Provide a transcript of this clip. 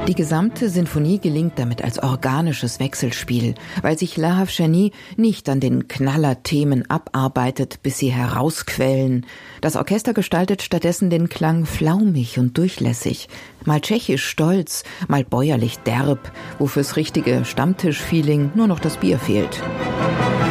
Die gesamte Sinfonie gelingt damit als organisches Wechselspiel, weil sich La Havchani nicht an den Knallerthemen abarbeitet, bis sie herausquellen. Das Orchester gestaltet stattdessen den Klang flaumig und durchlässig, mal tschechisch stolz, mal bäuerlich derb, wo fürs richtige Stammtischfeeling nur noch das Bier fehlt.